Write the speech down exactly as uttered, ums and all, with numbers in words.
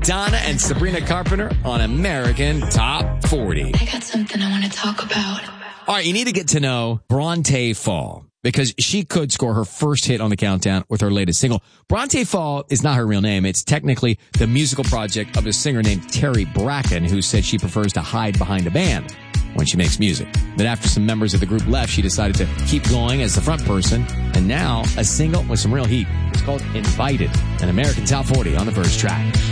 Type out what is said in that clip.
Madonna and Sabrina Carpenter on American Top forty. I got something I want to talk about. All right, you need to get to know Bronte Fall because she could score her first hit on the countdown with her latest single. Bronte Fall is not her real name. It's technically the musical project of a singer named Terry Bracken, who said she prefers to hide behind a band when she makes music. But after some members of the group left, she decided to keep going as the front person. And now a single with some real heat. It's called Invited, an American Top forty on the first track.